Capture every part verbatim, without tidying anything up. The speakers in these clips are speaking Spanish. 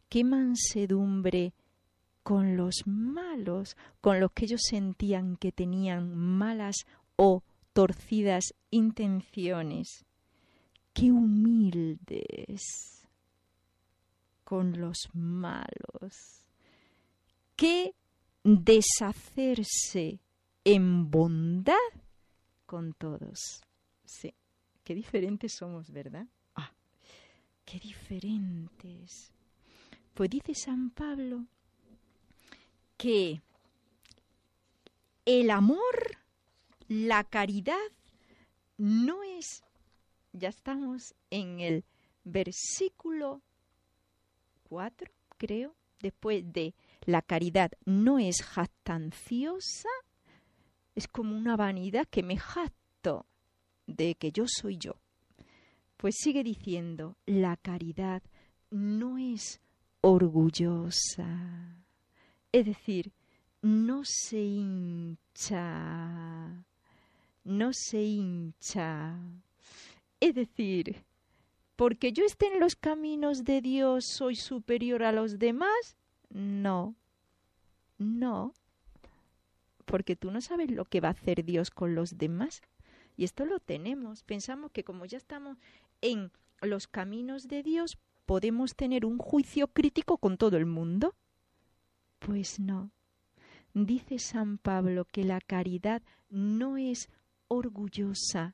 qué mansedumbre con los malos, con los que ellos sentían que tenían malas o torcidas intenciones. Qué humildes con los malos. Qué deshacerse en bondad con todos. Sí, qué diferentes somos, ¿verdad? Ah, qué diferentes. Pues dice San Pablo que el amor, la caridad, no es, ya estamos en el versículo cuatro, creo, después de la caridad no es jactanciosa, es como una vanidad que me jacto de que yo soy yo. Pues sigue diciendo, la caridad no es orgullosa. Es decir, no se hincha, no se hincha. Es decir, porque yo esté en los caminos de Dios, ¿soy superior a los demás? No, no, porque tú no sabes lo que va a hacer Dios con los demás. Y esto lo tenemos. Pensamos que como ya estamos en los caminos de Dios, podemos tener un juicio crítico con todo el mundo. Pues no. Dice San Pablo que la caridad no es orgullosa,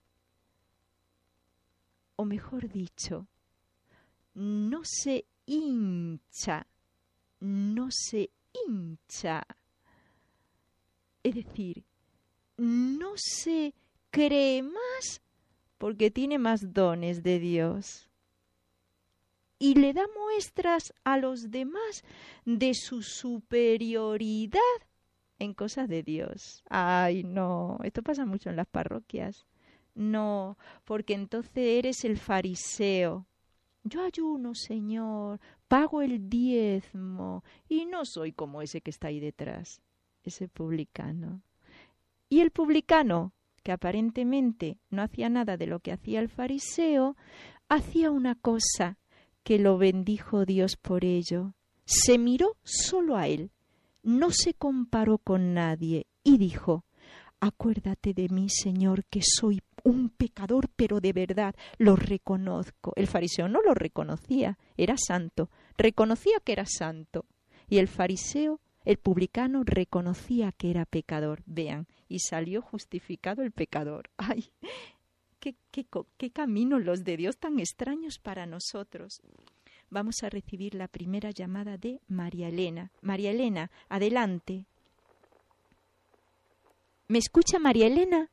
o mejor dicho, no se hincha, no se hincha. Es decir, no se cree más porque tiene más dones de Dios. Y le da muestras a los demás de su superioridad en cosas de Dios. Ay, no, esto pasa mucho en las parroquias. No, porque entonces eres el fariseo. Yo ayuno, Señor, pago el diezmo y no soy como ese que está ahí detrás, ese publicano. Y el publicano, que aparentemente no hacía nada de lo que hacía el fariseo, hacía una cosa que lo bendijo Dios por ello. Se miró solo a él, no se comparó con nadie y dijo, acuérdate de mí, Señor, que soy un pecador, pero de verdad lo reconozco. El fariseo no lo reconocía, era santo, reconocía que era santo. Y el fariseo, el publicano, reconocía que era pecador. Vean, y salió justificado el pecador. ¡Ay! Qué, qué, qué caminos los de Dios tan extraños para nosotros. Vamos a recibir la primera llamada de María Elena. María Elena, adelante. ¿Me escucha María Elena?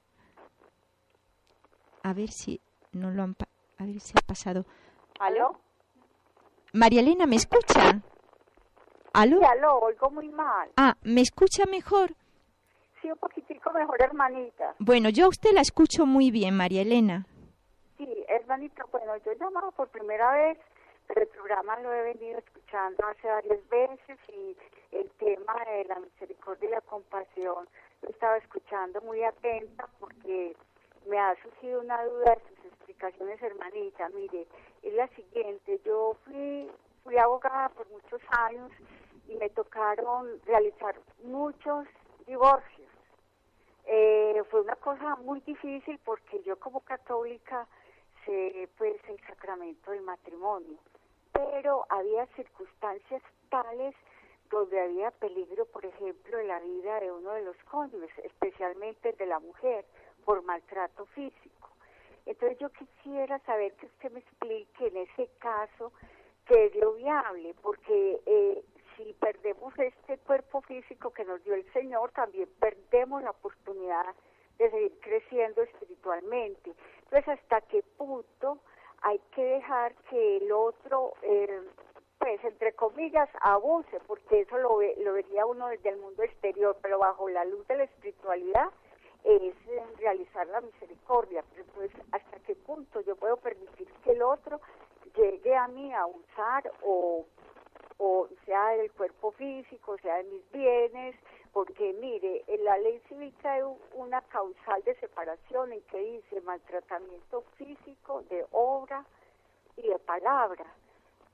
A ver si no lo han pa- a ver si ha pasado. ¿Aló? María Elena, ¿me escucha? ¿Aló? Sí, aló, oigo muy mal. Ah, ¿me escucha mejor? Sí, un poquitico mejor, hermanita. Bueno, yo a usted la escucho muy bien, María Elena. Sí, hermanita, bueno, yo llamaba por primera vez, pero el programa lo he venido escuchando hace varias veces y el tema de la misericordia y la compasión lo estaba escuchando muy atenta porque me ha surgido una duda de sus explicaciones, hermanita. Mire, es la siguiente, yo fui, fui abogada por muchos años y me tocaron realizar muchos divorcios. Eh, fue una cosa muy difícil porque yo como católica sé pues el sacramento del matrimonio, pero había circunstancias tales donde había peligro, por ejemplo, en la vida de uno de los cónyuges, especialmente de la mujer, por maltrato físico. Entonces yo quisiera saber que usted me explique en ese caso qué es lo viable, porque eh, si perdemos este cuerpo físico que nos dio el Señor, también perdemos la oportunidad de seguir creciendo espiritualmente. Entonces, ¿hasta qué punto hay que dejar que el otro, eh, pues, entre comillas, abuse? Porque eso lo, ve, lo vería uno desde el mundo exterior, pero bajo la luz de la espiritualidad es eh, realizar la misericordia. Pero entonces, ¿hasta qué punto yo puedo permitir que el otro llegue a mí a usar o... o sea del cuerpo físico, sea de mis bienes? Porque mire, en la ley civil trae una causal de separación en que dice maltratamiento físico, de obra y de palabra.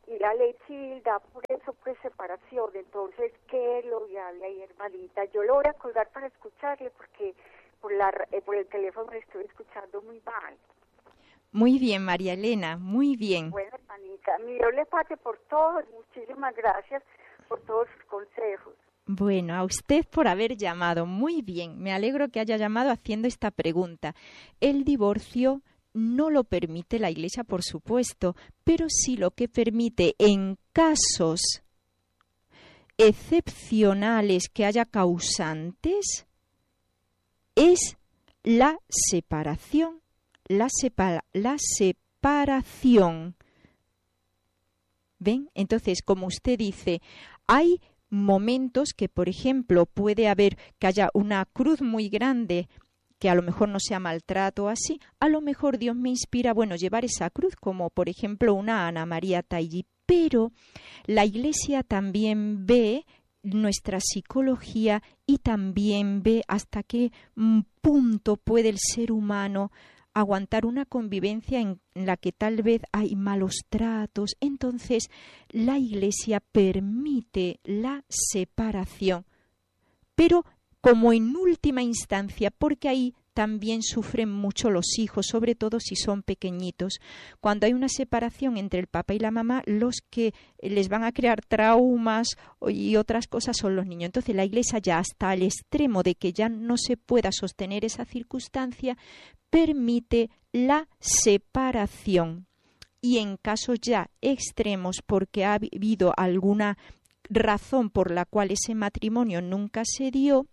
y la ley civil da por eso pues separación. Entonces, ¿qué es lo viable ahí, hermanita? Yo lo voy a colgar para escucharle porque por la eh, por el teléfono le estoy escuchando muy mal. Muy bien, María Elena, muy bien. Bueno, hermanita, mi Dios le pague por todo, muchísimas gracias por todos sus consejos. Bueno, a usted por haber llamado, muy bien, me alegro que haya llamado haciendo esta pregunta. El divorcio no lo permite la Iglesia, por supuesto, pero sí lo que permite en casos excepcionales que haya causantes es la separación, la, separa, la separación. ¿Ven? Entonces, como usted dice, hay momentos que, por ejemplo, puede haber que haya una cruz muy grande, que a lo mejor no sea maltrato o así, a lo mejor Dios me inspira, bueno, llevar esa cruz, como por ejemplo una Ana María Taigi, pero la Iglesia también ve nuestra psicología y también ve hasta qué punto puede el ser humano aguantar una convivencia en la que tal vez hay malos tratos. Entonces, la Iglesia permite la separación, pero como en última instancia, porque ahí también sufren mucho los hijos, sobre todo si son pequeñitos. Cuando hay una separación entre el papá y la mamá, los que les van a crear traumas y otras cosas son los niños. Entonces la Iglesia, ya hasta el extremo de que ya no se pueda sostener esa circunstancia, permite la separación. Y en casos ya extremos, porque ha habido alguna razón por la cual ese matrimonio nunca se dio,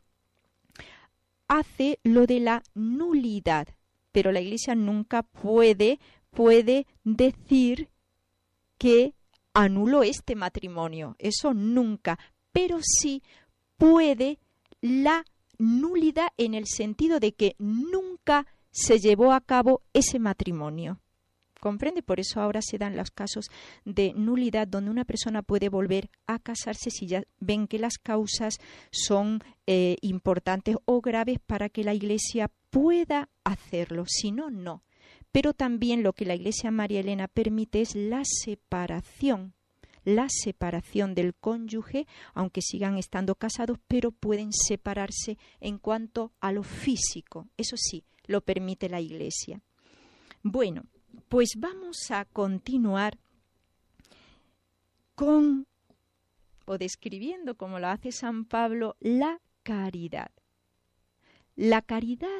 hace lo de la nulidad, pero la Iglesia nunca puede, puede decir que anuló este matrimonio, eso nunca, pero sí puede la nulidad en el sentido de que nunca se llevó a cabo ese matrimonio. ¿Comprende? Por eso ahora se dan los casos de nulidad donde una persona puede volver a casarse si ya ven que las causas son eh, importantes o graves para que la Iglesia pueda hacerlo. Si no, no. Pero también lo que la Iglesia María Elena permite es la separación. La separación del cónyuge, aunque sigan estando casados, pero pueden separarse en cuanto a lo físico. Eso sí, lo permite la Iglesia. Bueno, pues vamos a continuar con, o describiendo, como lo hace San Pablo, la caridad. La caridad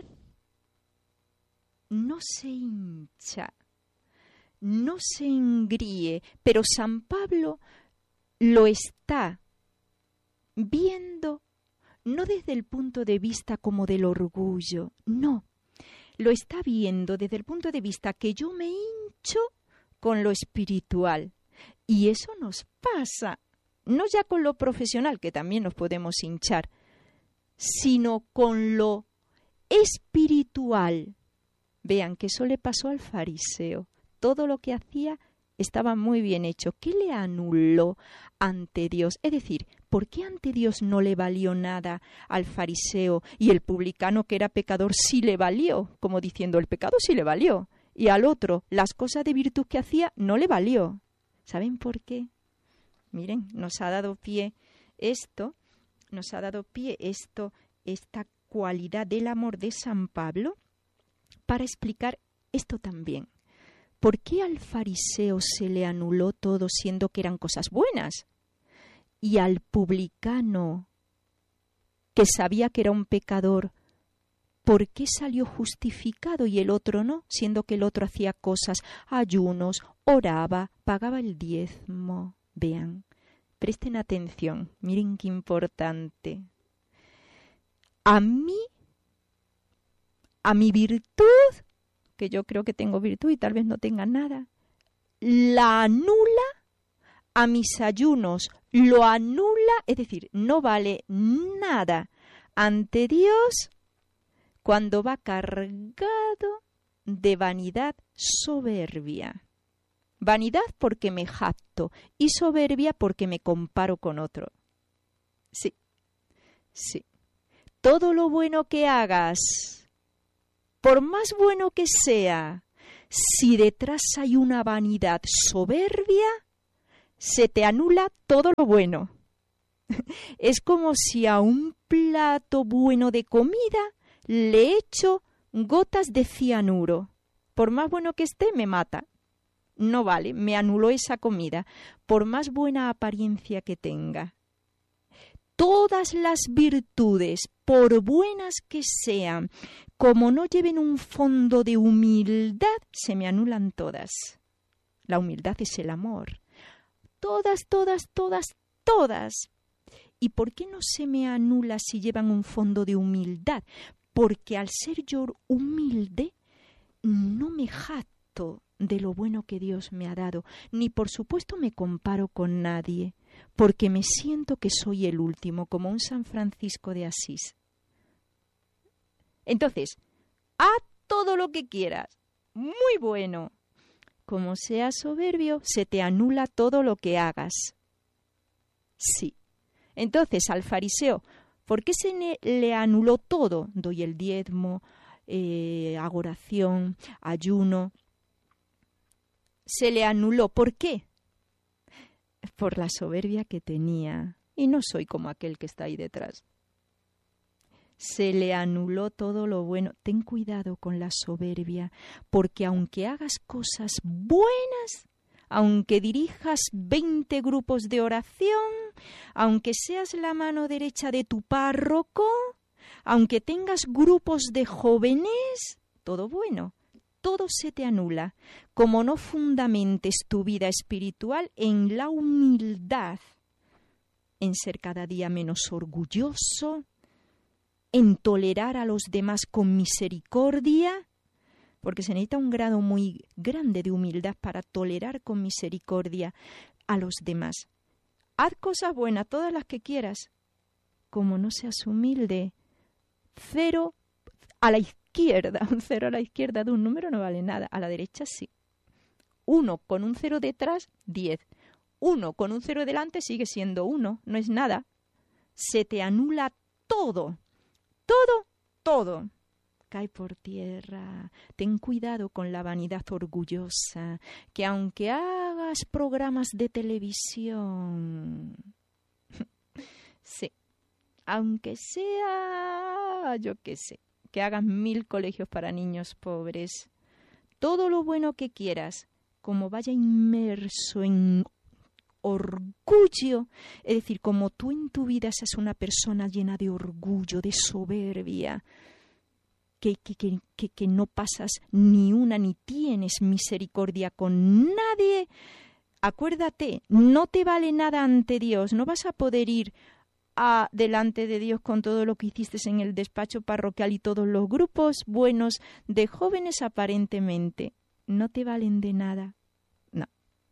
no se hincha, no se engríe, pero San Pablo lo está viendo no desde el punto de vista como del orgullo, no. Lo está viendo desde el punto de vista que yo me hincho con lo espiritual. Y eso nos pasa, no ya con lo profesional, que también nos podemos hinchar, sino con lo espiritual. Vean que eso le pasó al fariseo. Todo lo que hacía estaba muy bien hecho. ¿Qué le anuló ante Dios? Es decir, ¿por qué ante Dios no le valió nada al fariseo y el publicano, que era pecador, sí le valió? Como diciendo, el pecado sí le valió. Y al otro, las cosas de virtud que hacía no le valió. ¿Saben por qué? Miren, nos ha dado pie esto, nos ha dado pie esto, esta cualidad del amor de San Pablo para explicar esto también. ¿Por qué al fariseo se le anuló todo siendo que eran cosas buenas? Y al publicano, que sabía que era un pecador, ¿por qué salió justificado y el otro no? Siendo que el otro hacía cosas, ayunos, oraba, pagaba el diezmo. Vean, presten atención, miren qué importante. A mí, a mi virtud, que yo creo que tengo virtud y tal vez no tenga nada, la anula, a mis ayunos lo anula, es decir, no vale nada ante Dios cuando va cargado de vanidad soberbia. Vanidad porque me jacto y soberbia porque me comparo con otro. Sí, sí. Todo lo bueno que hagas, por más bueno que sea, si detrás hay una vanidad soberbia, se te anula todo lo bueno. Es como si a un plato bueno de comida le echo gotas de cianuro. Por más bueno que esté, me mata. No vale, me anuló esa comida, por más buena apariencia que tenga. Todas las virtudes, por buenas que sean, como no lleven un fondo de humildad, se me anulan todas. La humildad es el amor. Todas, todas, todas, todas. ¿Y por qué no se me anula si llevan un fondo de humildad? Porque al ser yo humilde, no me jacto de lo bueno que Dios me ha dado, ni por supuesto me comparo con nadie, porque me siento que soy el último, como un San Francisco de Asís. Entonces, haz todo lo que quieras, muy bueno. Como seas soberbio, se te anula todo lo que hagas. Sí. Entonces, al fariseo, ¿por qué se le anuló todo? Doy el diezmo, eh, adoración, ayuno. Se le anuló. ¿Por qué? Por la soberbia que tenía. Y no soy como aquel que está ahí detrás. Se le anuló todo lo bueno. Ten cuidado con la soberbia, porque aunque hagas cosas buenas, aunque dirijas veinte grupos de oración, aunque seas la mano derecha de tu párroco, aunque tengas grupos de jóvenes, todo bueno, todo se te anula, como no fundamentes tu vida espiritual en la humildad, en ser cada día menos orgulloso, en tolerar a los demás con misericordia, porque se necesita un grado muy grande de humildad para tolerar con misericordia a los demás. Haz cosas buenas, todas las que quieras. Como no seas humilde, cero a la izquierda, un cero a la izquierda de un número no vale nada, a la derecha sí. Uno con un cero detrás, diez. Uno con un cero delante sigue siendo uno, no es nada. Se te anula todo, todo, todo. Cae por tierra. Ten cuidado con la vanidad orgullosa, que aunque hagas programas de televisión, sí, aunque sea, yo qué sé, que hagas mil colegios para niños pobres, todo lo bueno que quieras, como vaya inmerso en orgullo, es decir, como tú en tu vida seas una persona llena de orgullo, de soberbia, Que, que, que, que no pasas ni una ni tienes misericordia con nadie, acuérdate, no te vale nada ante Dios, no vas a poder ir a, delante de Dios con todo lo que hiciste en el despacho parroquial y todos los grupos buenos de jóvenes aparentemente, no te valen de nada, no.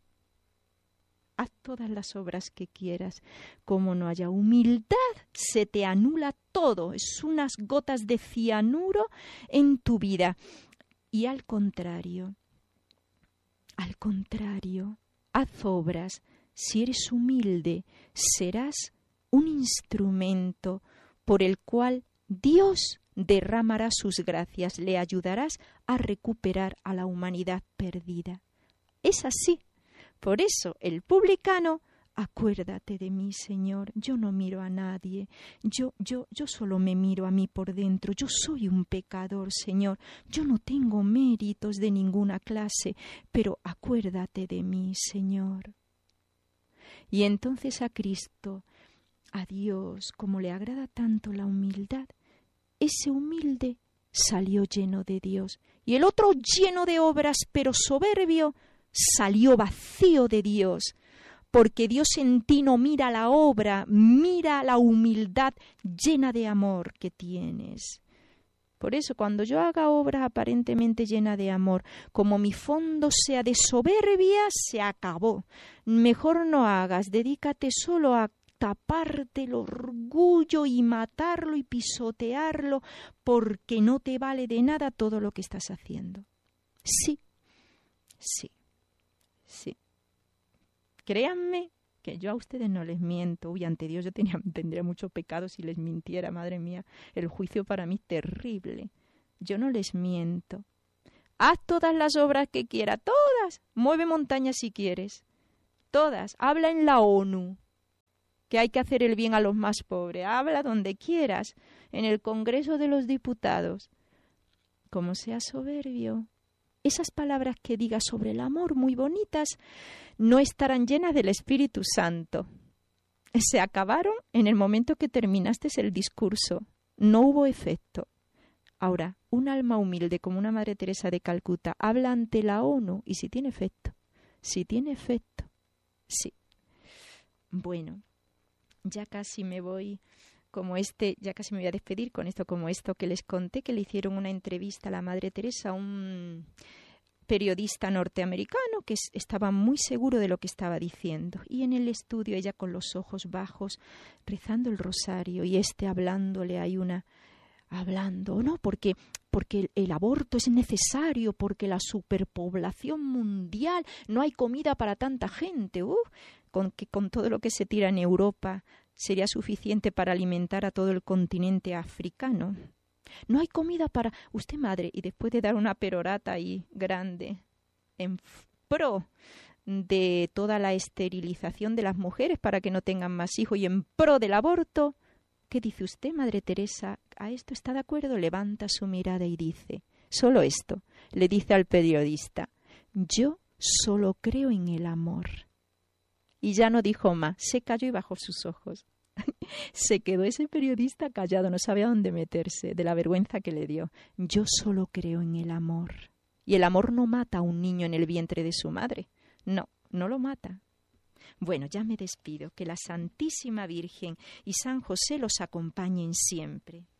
Haz todas las obras que quieras. Como no haya humildad, se te anula todo. Es unas gotas de cianuro en tu vida. Y al contrario, al contrario, haz obras. Si eres humilde, serás un instrumento por el cual Dios derramará sus gracias. Le ayudarás a recuperar a la humanidad perdida. Es así. Por eso el publicano, acuérdate de mí, Señor, yo no miro a nadie, yo, yo, yo solo me miro a mí por dentro, yo soy un pecador, Señor, yo no tengo méritos de ninguna clase, pero acuérdate de mí, Señor. Y entonces a Cristo, a Dios, como le agrada tanto la humildad, ese humilde salió lleno de Dios, y el otro lleno de obras, pero soberbio, salió vacío de Dios, porque Dios en ti no mira la obra, mira la humildad llena de amor que tienes. Por eso, cuando yo haga obras aparentemente llenas de amor, como mi fondo sea de soberbia, se acabó. Mejor no hagas, dedícate solo a taparte el orgullo y matarlo y pisotearlo, porque no te vale de nada todo lo que estás haciendo. Sí, sí. Sí. Créanme que yo a ustedes no les miento. Uy, ante Dios yo tenía, tendría mucho pecado si les mintiera, madre mía. El juicio para mí es terrible. Yo no les miento. Haz todas las obras que quieras, todas. Mueve montañas si quieres. todas. Habla en la ONU, que hay que hacer el bien a los más pobres. Habla donde quieras, en el Congreso de los Diputados. Como sea soberbio, esas palabras que digas sobre el amor, muy bonitas, no estarán llenas del Espíritu Santo. Se acabaron en el momento que terminaste el discurso. No hubo efecto. Ahora, un alma humilde como una Madre Teresa de Calcuta habla ante la ONU y si tiene efecto. Si tiene efecto. Sí. Bueno, ya casi me voy, como este, ya casi me voy a despedir con esto, como esto que les conté, que le hicieron una entrevista a la Madre Teresa, a un periodista norteamericano que estaba muy seguro de lo que estaba diciendo. Y en el estudio ella con los ojos bajos, rezando el rosario, y este hablándole, hay una... hablando, ¿no? Porque, porque el, el aborto es necesario, porque la superpoblación mundial, no hay comida para tanta gente, uh, con que con todo lo que se tira en Europa sería suficiente para alimentar a todo el continente africano. No hay comida para usted, madre, y después de dar una perorata ahí grande en pro de toda la esterilización de las mujeres para que no tengan más hijos y en pro del aborto, ¿qué dice usted, Madre Teresa? ¿A esto está de acuerdo? Levanta su mirada y dice, solo esto, le dice al periodista, yo solo creo en el amor. Y ya no dijo más, se calló y bajó sus ojos. Se quedó ese periodista callado, no sabía dónde meterse, de la vergüenza que le dio. Yo solo creo en el amor. Y el amor no mata a un niño en el vientre de su madre. No, no lo mata. Bueno, ya me despido. Que la Santísima Virgen y San José los acompañen siempre.